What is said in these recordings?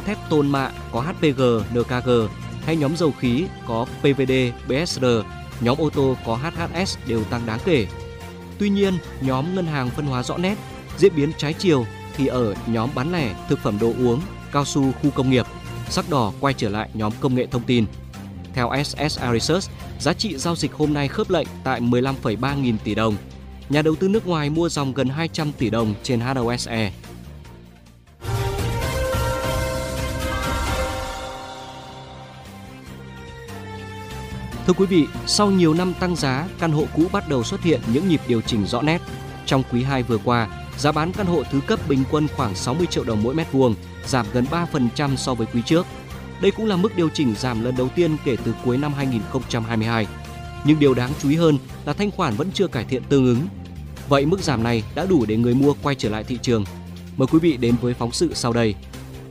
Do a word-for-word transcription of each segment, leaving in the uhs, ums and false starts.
thép tôn mạ có hát pê giê, en ca giê hay nhóm dầu khí có pê vê đê, bê ét rờ, nhóm ô tô có hát hát ét đều tăng đáng kể. Tuy nhiên, nhóm ngân hàng phân hóa rõ nét, diễn biến trái chiều thì ở nhóm bán lẻ, thực phẩm đồ uống, cao su, khu công nghiệp, sắc đỏ quay trở lại nhóm công nghệ thông tin. Theo ét ét i Research, giá trị giao dịch hôm nay khớp lệnh tại mười lăm phẩy ba nghìn tỷ đồng. Nhà đầu tư nước ngoài mua dòng gần hai trăm tỷ đồng trên hát o ét e. Thưa quý vị, sau nhiều năm tăng giá, căn hộ cũ bắt đầu xuất hiện những nhịp điều chỉnh rõ nét. Trong quý hai vừa qua, giá bán căn hộ thứ cấp bình quân khoảng sáu mươi triệu đồng mỗi mét vuông, giảm gần ba phần trăm so với quý trước. Đây cũng là mức điều chỉnh giảm lần đầu tiên kể từ cuối năm hai nghìn không trăm hai mươi hai. Nhưng điều đáng chú ý hơn là thanh khoản vẫn chưa cải thiện tương ứng. Vậy mức giảm này đã đủ để người mua quay trở lại thị trường? Mời quý vị đến với phóng sự sau đây.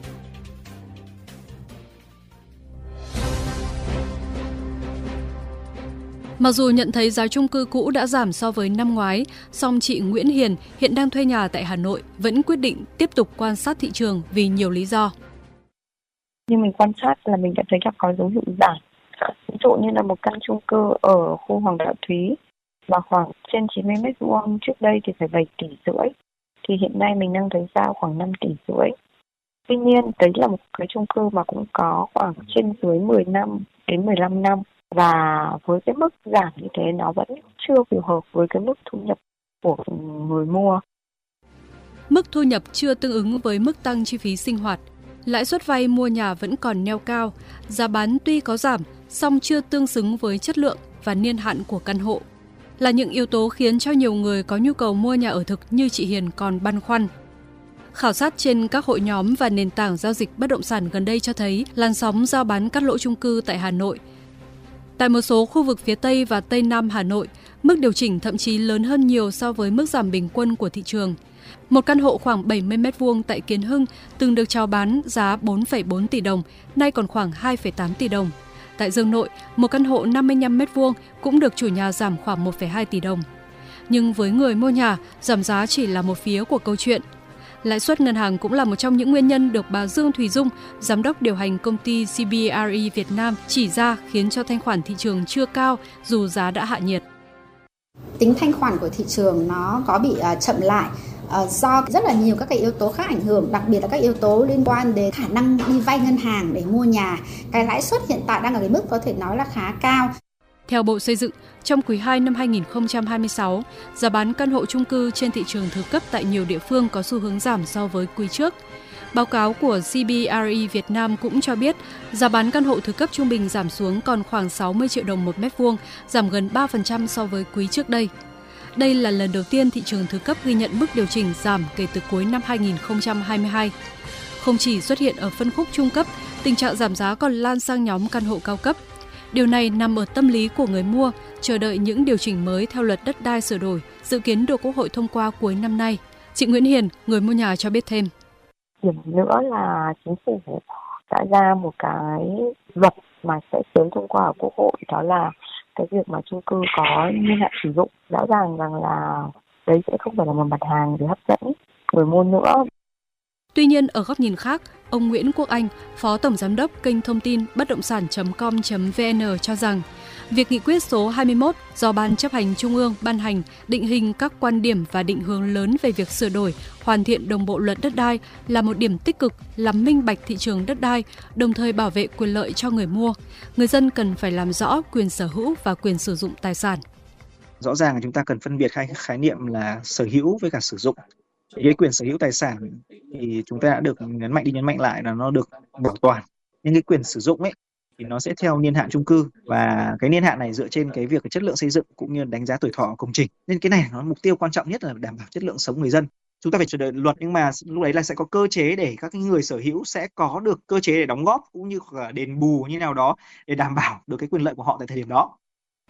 Mặc dù nhận thấy giá chung cư cũ đã giảm so với năm ngoái, song chị Nguyễn Hiền hiện đang thuê nhà tại Hà Nội vẫn quyết định tiếp tục quan sát thị trường vì nhiều lý do. Nhưng mình quan sát là mình đã thấy là có dấu hiệu giảm. Ví dụ như là một căn chung cư ở khu Hoàng Đạo Thúy và khoảng trên chín mươi mét vuông trước đây thì phải bảy tỷ rưỡi. Thì hiện nay mình đang thấy giao khoảng năm tỷ rưỡi. Tuy nhiên, đấy là một cái chung cư mà cũng có khoảng trên dưới mười năm đến mười lăm năm. Và với cái mức giảm như thế nó vẫn chưa phù hợp với cái mức thu nhập của người mua. Mức thu nhập chưa tương ứng với mức tăng chi phí sinh hoạt. Lãi suất vay mua nhà vẫn còn neo cao, giá bán tuy có giảm, song chưa tương xứng với chất lượng và niên hạn của căn hộ. Là những yếu tố khiến cho nhiều người có nhu cầu mua nhà ở thực như chị Hiền còn băn khoăn. Khảo sát trên các hội nhóm và nền tảng giao dịch bất động sản gần đây cho thấy làn sóng rao bán cắt lỗ chung cư tại Hà Nội. Tại một số khu vực phía Tây và Tây Nam Hà Nội, mức điều chỉnh thậm chí lớn hơn nhiều so với mức giảm bình quân của thị trường. Một căn hộ khoảng bảy mươi mét vuông tại Kiến Hưng từng được chào bán giá bốn phẩy bốn tỷ đồng, nay còn khoảng hai phẩy tám tỷ đồng. Tại Dương Nội, một căn hộ năm mươi lăm mét vuông cũng được chủ nhà giảm khoảng một phẩy hai tỷ đồng. Nhưng với người mua nhà, giảm giá chỉ là một phía của câu chuyện. Lãi suất ngân hàng cũng là một trong những nguyên nhân được bà Dương Thùy Dung, giám đốc điều hành công ty xê bê rờ e Việt Nam chỉ ra khiến cho thanh khoản thị trường chưa cao dù giá đã hạ nhiệt. Tính thanh khoản của thị trường nó có bị uh, chậm lại uh, do rất là nhiều các cái yếu tố khác ảnh hưởng, đặc biệt là các yếu tố liên quan đến khả năng đi vay ngân hàng để mua nhà. Cái lãi suất hiện tại đang ở cái mức có thể nói là khá cao. Theo Bộ Xây dựng, trong quý hai năm hai nghìn không trăm hai mươi sáu, giá bán căn hộ chung cư trên thị trường thứ cấp tại nhiều địa phương có xu hướng giảm so với quý trước. Báo cáo của xê bê rờ e Việt Nam cũng cho biết, giá bán căn hộ thứ cấp trung bình giảm xuống còn khoảng sáu mươi triệu đồng một mét vuông, giảm gần ba phần trăm so với quý trước đây. Đây là lần đầu tiên thị trường thứ cấp ghi nhận mức điều chỉnh giảm kể từ cuối năm hai nghìn không trăm hai mươi hai. Không chỉ xuất hiện ở phân khúc trung cấp, tình trạng giảm giá còn lan sang nhóm căn hộ cao cấp. Điều này nằm ở tâm lý của người mua, chờ đợi những điều chỉnh mới theo luật đất đai sửa đổi, dự kiến được Quốc hội thông qua cuối năm nay. Chị Nguyễn Hiền, người mua nhà cho biết thêm. Điểm nữa là chính phủ đã ra một cái luật mà sẽ sớm thông qua ở Quốc hội, đó là cái việc mà chung cư có niên hạn sử dụng. Rõ ràng rằng là đấy sẽ không phải là một mặt hàng để hấp dẫn người mua nữa. Tuy nhiên, ở góc nhìn khác, ông Nguyễn Quốc Anh, Phó Tổng Giám đốc kênh thông tin bất động sản chấm com chấm vê en cho rằng, việc nghị quyết số hai mươi mốt do Ban chấp hành Trung ương ban hành định hình các quan điểm và định hướng lớn về việc sửa đổi, hoàn thiện đồng bộ luật đất đai là một điểm tích cực làm minh bạch thị trường đất đai, đồng thời bảo vệ quyền lợi cho người mua. Người dân cần phải làm rõ quyền sở hữu và quyền sử dụng tài sản. Rõ ràng là chúng ta cần phân biệt hai khái niệm là sở hữu với cả sử dụng. Cái quyền sở hữu tài sản thì chúng ta đã được nhấn mạnh đi nhấn mạnh lại là nó được bảo toàn. Nhưng cái quyền sử dụng ấy thì nó sẽ theo niên hạn chung cư, và cái niên hạn này dựa trên cái việc cái chất lượng xây dựng cũng như đánh giá tuổi thọ công trình. Nên cái này nó mục tiêu quan trọng nhất là đảm bảo chất lượng sống người dân. Chúng ta phải chờ đợi luật, nhưng mà lúc đấy là sẽ có cơ chế để các người sở hữu sẽ có được cơ chế để đóng góp cũng như đền bù như nào đó để đảm bảo được cái quyền lợi của họ tại thời điểm đó.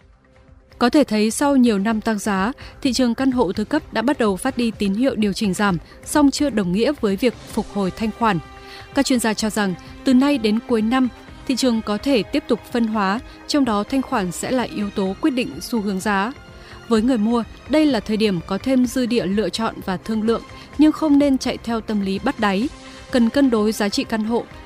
Có thể thấy sau nhiều năm tăng giá, thị trường căn hộ thứ cấp đã bắt đầu phát đi tín hiệu điều chỉnh giảm, song chưa đồng nghĩa với việc phục hồi thanh khoản. Các chuyên gia cho rằng, từ nay đến cuối năm, thị trường có thể tiếp tục phân hóa, trong đó thanh khoản sẽ là yếu tố quyết định xu hướng giá. Với người mua, đây là thời điểm có thêm dư địa lựa chọn và thương lượng, nhưng không nên chạy theo tâm lý bắt đáy. Cần cân đối giá trị căn hộ,